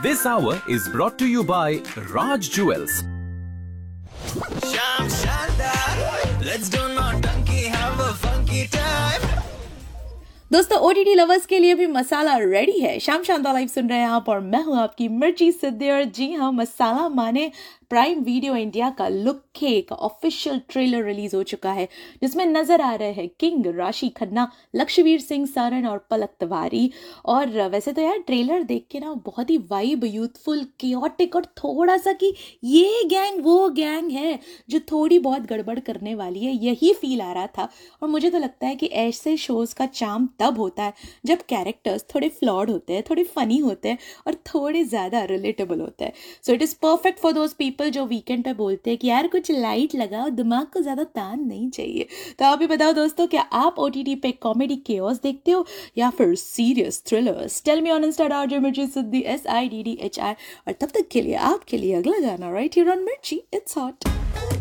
This hour is brought to you by Raj Jewels. Sham Shandar, let's do naughty, have a funky time. दोस्तों OTT lovers के लिए भी मसाला ready है। शाम शानदार लाइव सुन रहे हैं आप और मैं हूं आपकी मिर्ची सिद्दीर। जी हाँ, मसाला माने प्राइम वीडियो इंडिया का लुक के का ऑफिशियल ट्रेलर रिलीज हो चुका है, जिसमें नजर आ रहे हैं किंग राशि खन्ना, लक्ष्यवीर सिंह सारन और पलक तिवारी। और वैसे तो यार ट्रेलर देख के ना बहुत ही वाइब, यूथफुल, कियोटिक और थोड़ा सा कि ये गैंग वो गैंग है जो थोड़ी बहुत गड़बड़ करने वाली है, यही फील आ रहा था। और मुझे तो लगता है कि ऐसे शोज का चार्म तब होता है जब कैरेक्टर्स थोड़े फ्लॉड होते हैं, थोड़े फनी होते हैं और थोड़े ज़्यादा रिलेटेबल होते हैं। So it is perfect for those people जो वीकेंड पे बोलते हैं कि यार कुछ लाइट लगाओ, दिमाग को ज़्यादा तान नहीं चाहिए। तो आप भी बताओ दोस्तों, क्या आप OTT पे कॉमेडी केओस देखते हो या फिर serious thrillers? Tell me on Instagram मिर्ची सिद्दी SIDDHI। और तब तक के लिए आपके लिए अगला गाना राइट हियर ऑन मिर्ची, इट्स हॉट।